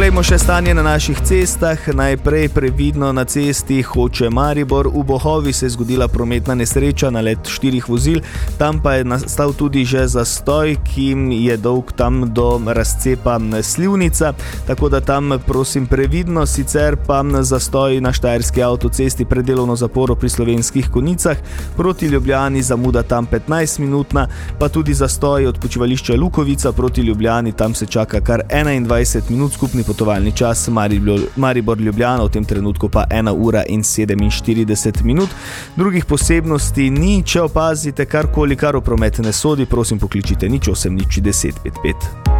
Poglejmo še stanje na naših cestah. Najprej previdno na cesti Hoče-Maribor. V Bohovi se je zgodila prometna nesreča na let 4 vozil. Tam pa je nastal tudi že zastoj, ki je dolg tam do razcepa Slivnica. Tako da tam prosim previdno. Sicer pa zastoj na štajerski avtocesti pred delovno zaporo pri Slovenskih Konjicah. Proti Ljubljani zamuda tam 15-minutna, pa tudi zastoj od počivališča Lukovica proti Ljubljani. Tam se čaka kar 21 minut, skupni potovalni čas Maribor-Ljubljana v tem trenutku pa 1 ura in 47 minut. Drugih posebnosti ni. Če opazite karkoli, kar v promet ne sodi, prosim pokličite 08 10 55.